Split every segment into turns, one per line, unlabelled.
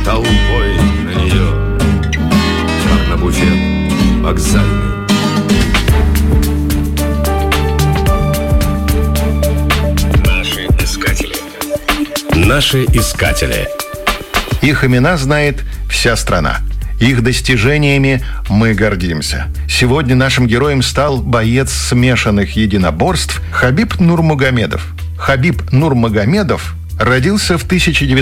толпой на нее, как на буфет вокзальный. Наши искатели.
Их имена знает вся страна. Их достижениями мы гордимся. Сегодня нашим героем стал боец смешанных единоборств Хабиб Нурмагомедов. Хабиб Нурмагомедов родился в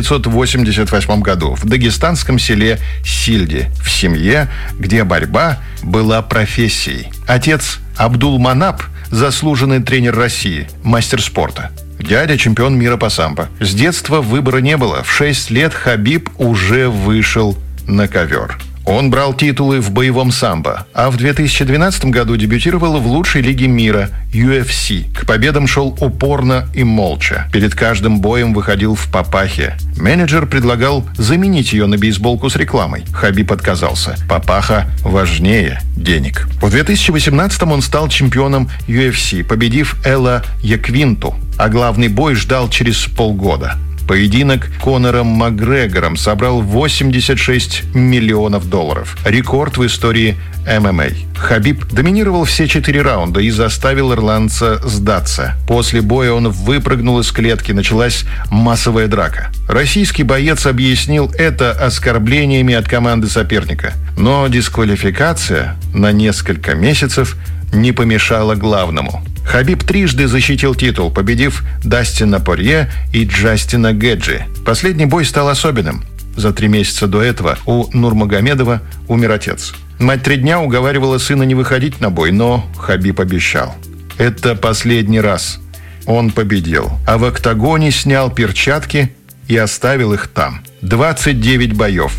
1988 году в дагестанском селе Сильди, в семье, где борьба была профессией. Отец Абдулманап – заслуженный тренер России, мастер спорта. Дядя – чемпион мира по самбо. С детства выбора не было. В 6 лет Хабиб уже вышел на ковер. Он брал титулы в боевом самбо, а в 2012 году дебютировал в лучшей лиге мира UFC. К победам шел упорно и молча. Перед каждым боем выходил в папахе. Менеджер предлагал заменить ее на бейсболку с рекламой. Хабиб отказался. Папаха важнее денег. В 2018 он стал чемпионом UFC, победив Элла Яквинту. А главный бой ждал через полгода. Поединок Конором Макгрегором собрал $86 миллионов. Рекорд в истории ММА. Хабиб доминировал все 4 раунда и заставил ирландца сдаться. После боя он выпрыгнул из клетки, началась массовая драка. Российский боец объяснил это оскорблениями от команды соперника. Но дисквалификация на несколько месяцев не помешала главному. Хабиб трижды защитил титул, победив Дастина Порье и Джастина Геджи. Последний бой стал особенным. За 3 месяца до этого у Нурмагомедова умер отец. Мать 3 дня уговаривала сына не выходить на бой, но Хабиб обещал. Это последний раз. Он победил. А в октагоне снял перчатки и оставил их там. 29 боев,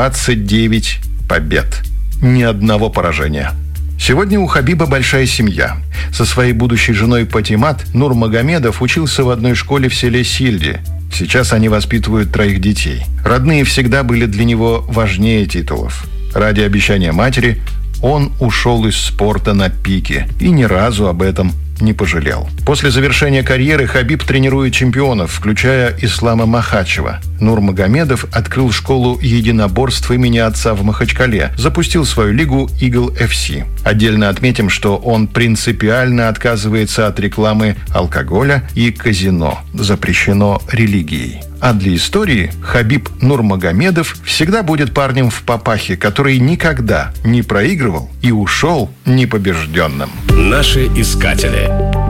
29 побед. Ни одного поражения. Сегодня у Хабиба большая семья. Со своей будущей женой Патимат Нурмагомедов учился в одной школе в селе Сильди. Сейчас они воспитывают 3 детей. Родные всегда были для него важнее титулов. Ради обещания матери он ушел из спорта на пике и ни разу об этом не пожалел. После завершения карьеры Хабиб тренирует чемпионов, включая Ислама Махачева. Нурмагомедов открыл школу единоборств имени отца в Махачкале, запустил свою лигу Eagle FC. Отдельно отметим, что он принципиально отказывается от рекламы алкоголя и казино. Запрещено религией. А для истории Хабиб Нурмагомедов всегда будет парнем в папахе, который никогда не проигрывал и ушел непобежденным.
Наши искатели.